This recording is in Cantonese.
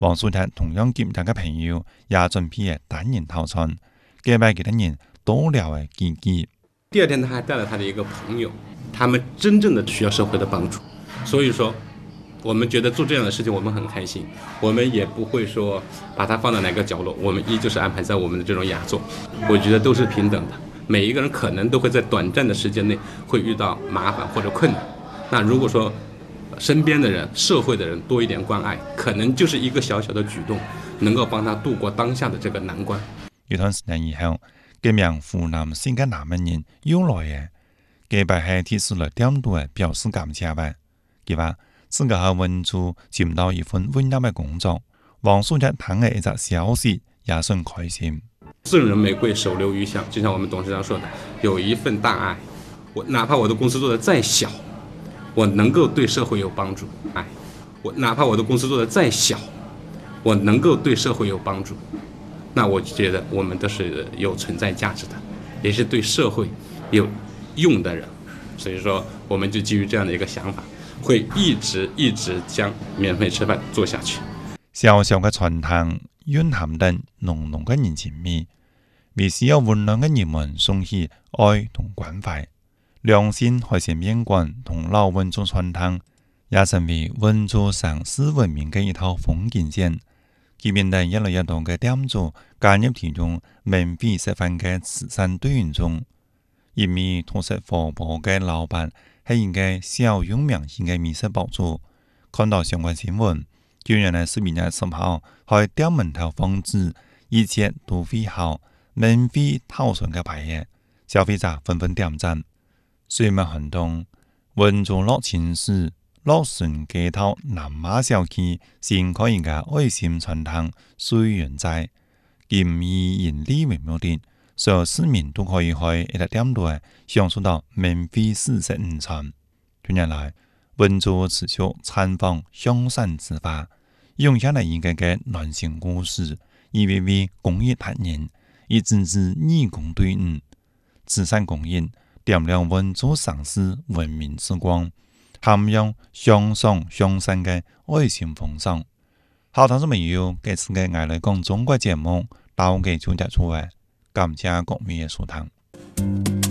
王书达同样檢查嘅朋友也準備單人套餐，幾百幾多人多聊嘅記憶。 第二天他還帶了他的一個朋友，他們真正的需要社會的幫助，所以說我們覺得做這樣的事情我們很開心，我們也不會說把它放到哪個角落，我們依舊是安排在我們的這種雅座，我覺得都是平等的，每一個人可能都會在短暫的時間內會遇到麻煩或者困難，那如果說身邊的人、社會的人多一點關愛，可能就是一個小小的舉動，能夠幫他度過當下的這個難關。 一段時間以後，幾名湖南省嘅男人又來嘅，幾百係提出來點度嘅表示感謝嘅。佢話自己喺溫州尋到一份溫暖嘅工作，王書達聽嘅一則消息也算開心。 贈人玫瑰，手留餘香，就像我們董事長說的，有一份大愛，我哪怕我的公司做得再小，我能夠對社會有幫助，我哪怕我的公司做得再小，我能夠對社會有幫助，那我覺得我們都是有存在價值的，也是對社會有用的人，所以說我們就基於這樣的一個想法，會一直將免費吃飯做下去。 小小嘅餐廳蘊含着濃濃嘅人情味，為需要溫暖嘅人們送去愛同關懷。良心海鮮麵館同老溫州餐廳也成為溫州城市聞名嘅一套風景線。佢面對越來越多嘅店主加入其中免費食飯嘅慈善隊員中，因為土色活潑嘅老闆係一個小有名氣嘅美食博主。看到相關新聞，居然喺10月10號喺店門頭放置一切都非好免費套餐嘅牌嘅，消費者紛紛點讚。水墨行動，溫州樂清市樂順街頭南馬小區新開一個愛心餐廳水源齋，以盈利為目的，所有市民都可以去一個店度享受到免費試食午餐。近年來，溫州持續參訪向善之法，用下來一個個暖心故事，以為公益達人，以支持義工隊伍，慈善公益。點亮溫州城市文明之光，涵養向上向善嘅愛心風尚。好，聽眾朋友，這次嘅我來講中國節目到嘅就結束嘅，感謝各位嘅收聽。